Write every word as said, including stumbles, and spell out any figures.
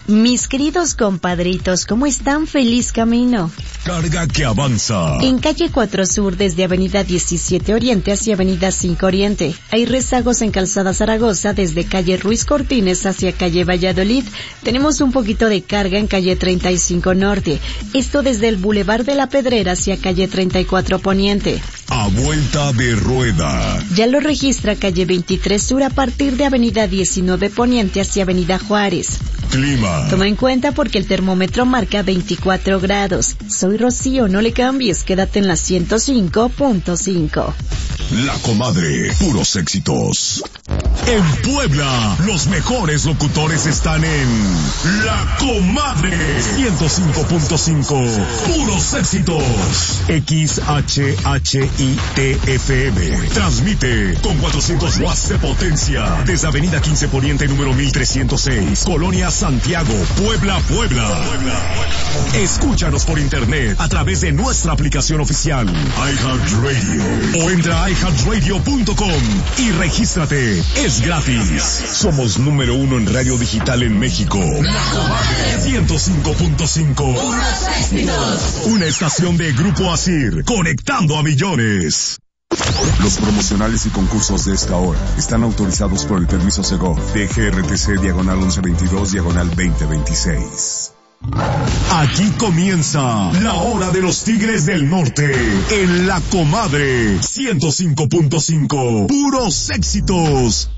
Mis queridos compadritos, ¿cómo están? Feliz camino. Carga que avanza. En calle cuatro Sur, desde avenida diecisiete Oriente hacia avenida cinco Oriente. Hay rezagos en calzada Zaragoza, desde calle Ruiz Cortines hacia calle Valladolid. Tenemos un poquito de carga en calle treinta y cinco Norte. Esto desde el Boulevard de la Pedrera hacia calle treinta y cuatro Poniente. A vuelta de rueda. Ya lo registra calle veintitrés Sur a partir de avenida diecinueve Poniente hacia avenida Juárez. Clima. Toma en cuenta porque el termómetro marca veinticuatro grados. Soy Rocío, no le cambies, quédate en la ciento cinco punto cinco. La Comadre, puros éxitos. En Puebla, los mejores locutores están en La Comadre ciento cinco punto cinco. Puros éxitos. X H H I T F M. Transmite con cuatrocientos watts de potencia desde Avenida quince Poniente número mil trescientos seis, Colonia Santiago, Puebla, Puebla. Escúchanos por internet a través de nuestra aplicación oficial iHeartRadio o entra a i heart radio punto com y regístrate. Es gratis. Somos número uno en radio digital en México. La Comadre ciento cinco punto cinco. Una estación de Grupo Asir, conectando a millones. Los promocionales y concursos de esta hora están autorizados por el permiso Segov de G R T C diagonal once veintidós diagonal veinte veintiséis. Aquí comienza la hora de los Tigres del Norte en La Comadre ciento cinco punto cinco. Puros éxitos.